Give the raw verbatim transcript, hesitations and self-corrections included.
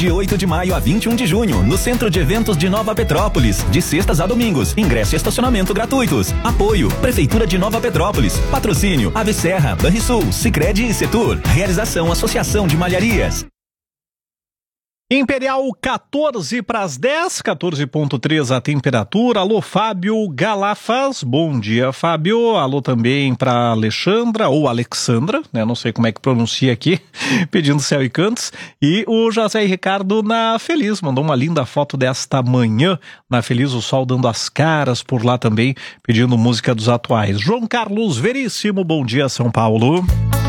de oito de maio a vinte e um de junho, no Centro de Eventos de Nova Petrópolis, de sextas a domingos. Ingresso e estacionamento gratuitos. Apoio, Prefeitura de Nova Petrópolis. Patrocínio, Ave Serra, Banrisul, Sicredi e Setur. Realização, Associação de Malharias. Imperial quatorze para as dez, quatorze ponto três a temperatura. Alô, Fábio Galafas, bom dia, Fábio. Alô também para Alexandra, ou Alexandra, né? Não sei como é que pronuncia aqui, pedindo céu e cantos. E o José Ricardo na Feliz, mandou uma linda foto desta manhã. Na Feliz, o sol dando as caras por lá também, pedindo música dos atuais. João Carlos Veríssimo, bom dia, São Paulo.